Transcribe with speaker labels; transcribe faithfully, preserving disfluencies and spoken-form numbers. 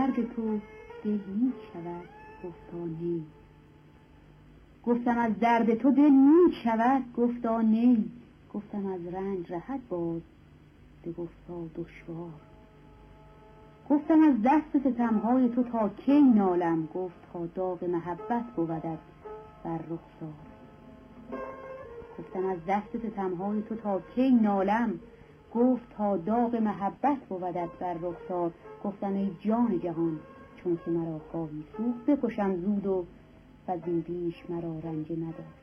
Speaker 1: درد تو دل می شود گفتا نی. گفتم از درد تو دل می شود گفتا نی. گفتم از رنج رهد باز بگفتا دشوار. گفتم از دست ستمهای تو تا کی نالم گفت تا داغ محبت بودت بر رخسار. گفتم از دست ستمهای تو تا کی نالم گفت تا داغ محبت بودت بر رخسار. گفتم ای جان جهان چون که مرا خواهی سوخت بکشم زود و وزین بیش مرا رنج مدار.